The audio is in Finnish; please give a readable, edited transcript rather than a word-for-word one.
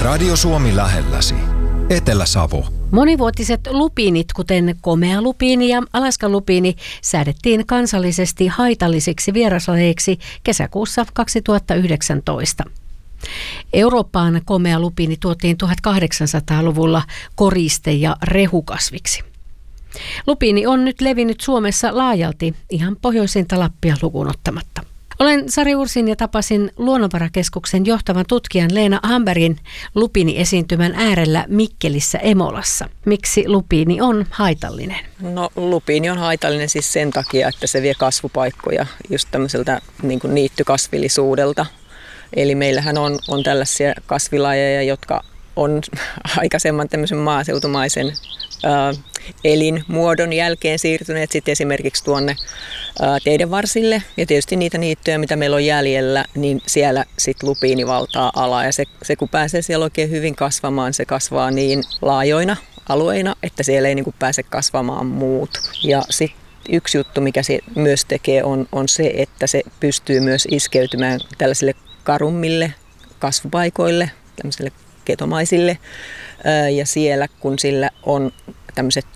Radio Suomi lähelläsi. Etelä-Savo. Monivuotiset lupiinit, kuten komealupiini ja alaskalupiini, säädettiin kansallisesti haitallisiksi vieraslajeiksi kesäkuussa 2019. Eurooppaan komealupiini tuotiin 1800-luvulla koriste- ja rehukasviksi. Lupiini on nyt levinnyt Suomessa laajalti, ihan pohjoisinta Lappia lukuun ottamatta. Olen Sari Ursin ja tapasin Luonnonvarakeskuksen johtavan tutkijan Leena Hambergin lupiini-esiintymän äärellä Mikkelissä Emolassa. Miksi lupiini on haitallinen? No lupiini on haitallinen siis sen takia, että se vie kasvupaikkoja just tämmöiseltä niin kuin niittykasvillisuudelta. Eli meillähän on tällaisia kasvilajeja, jotka on aikaisemman tämmöisen maaseutumaisen elinmuodon jälkeen siirtyneet sitten esimerkiksi tuonne teiden varsille. Ja tietysti niitä niittyjä, mitä meillä on jäljellä, niin siellä sitten lupiini valtaa alaa. Ja se kun pääsee siellä oikein hyvin kasvamaan, se kasvaa niin laajoina alueina, että siellä ei niin kuin pääse kasvamaan muut. Ja sitten yksi juttu, mikä se myös tekee, on se, että se pystyy myös iskeytymään tällaisille karummille kasvupaikoille, tämmöisille ketomaisille. Ja siellä, kun sillä on tämmöiset